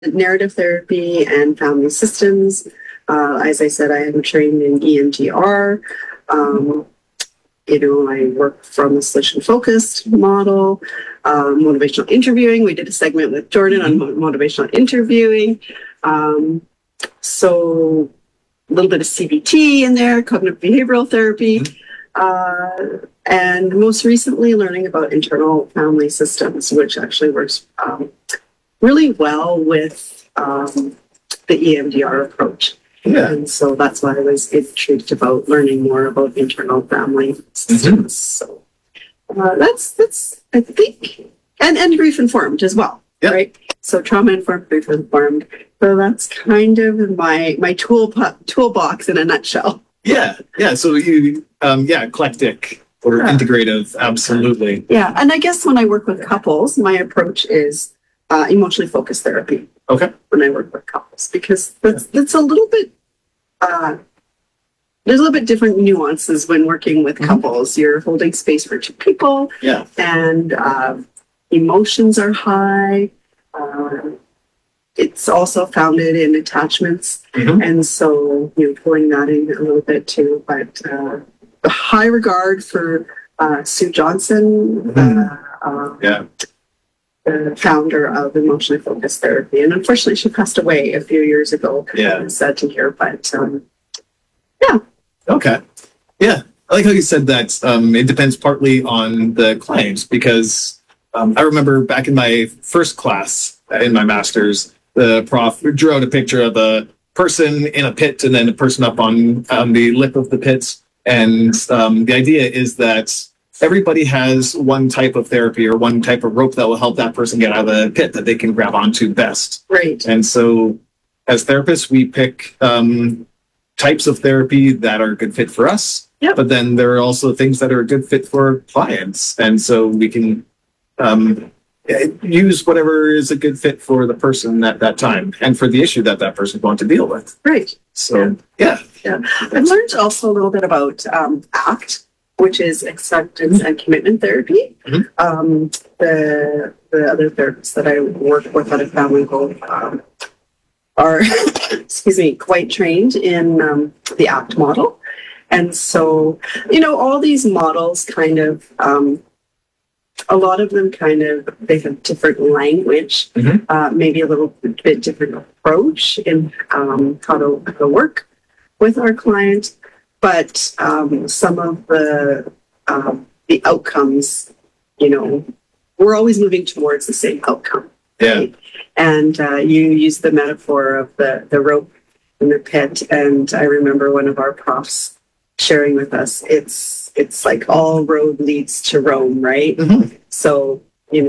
narrative therapy and family systems. As I said, I am trained in EMDR. I work from a solution-focused model, motivational interviewing. We did a segment with Jordan on motivational interviewing. So a little bit of CBT in there, cognitive behavioral therapy. And most recently learning about internal family systems, which actually works really well with the EMDR approach. Yeah. And so that's why I was intrigued about learning more about internal family systems. So that's I think, and grief informed as well, right? So trauma informed, grief informed. So that's kind of my toolbox in a nutshell. Yeah. So you, eclectic or integrative, absolutely. Yeah, and I guess when I work with couples, my approach is emotionally focused therapy. Okay. When I work with couples, because that's a little bit there's a little bit different nuances when working with couples. You're holding space for two people, and emotions are high. It's also founded in attachments, and so pulling that in a little bit too. But the high regard for Sue Johnson. The founder of emotionally focused therapy, and unfortunately she passed away a few years ago. It's sad to hear, but okay. I like how you said that it depends partly on the clients, because I remember back in my first class in my master's, the prof drew out a picture of a person in a pit and then a person up on the lip of the pit, and the idea is that everybody has one type of therapy or one type of rope that will help that person get out of the pit that they can grab onto best. Right. And so as therapists, we pick types of therapy that are a good fit for us, but then there are also things that are a good fit for clients. And so we can use whatever is a good fit for the person at that time and for the issue that that person's going to deal with. Right. So, I've learned also a little bit about ACT, which is acceptance and commitment therapy. The other therapists that I work with at a family goal are, quite trained in the ACT model. And so, all these models kind of, a lot of them they have different language, maybe a little bit different approach in how to work with our client. But some of the outcomes, we're always moving towards the same outcome. Right? And you use the metaphor of the rope in the pit. And I remember one of our profs sharing with us, it's like all road leads to Rome, right? So,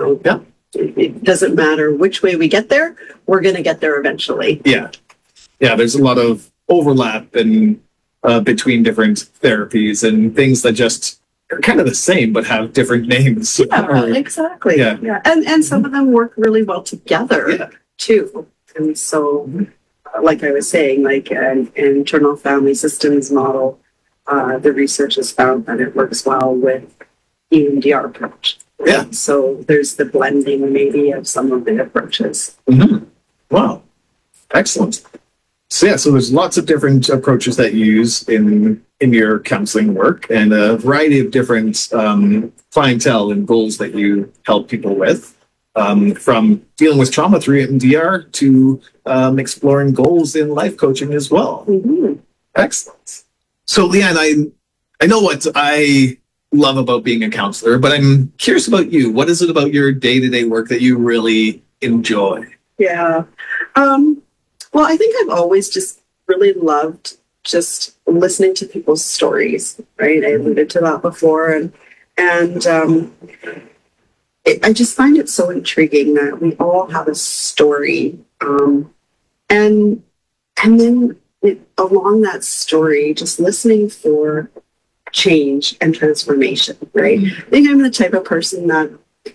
it doesn't matter which way we get there, we're going to get there eventually. Yeah, there's a lot of overlap and between different therapies and things that just are kind of the same but have different names. Exactly. And some of them work really well together too. And so, like I was saying, like an internal family systems model, the research has found that it works well with EMDR approach. So there's the blending maybe of some of the approaches. Wow. Excellent. So there's lots of different approaches that you use in your counseling work, and a variety of different clientele and goals that you help people with, from dealing with trauma through MDR to exploring goals in life coaching as well. Excellent. So Leanne, I know what I love about being a counselor, but I'm curious about you. What is it about your day-to-day work that you really enjoy? Well, I think I've always just really loved just listening to people's stories, right? I alluded to that before. And I just find it so intriguing that we all have a story. And then along that story, just listening for change and transformation, right? I think I'm the type of person that,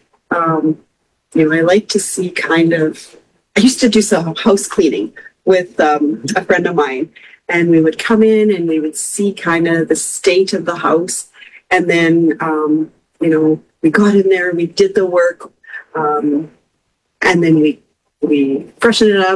I like to see I used to do some house cleaning with a friend of mine, and we would come in and we would see kind of the state of the house, and then we got in there, we did the work, and then we we freshen it up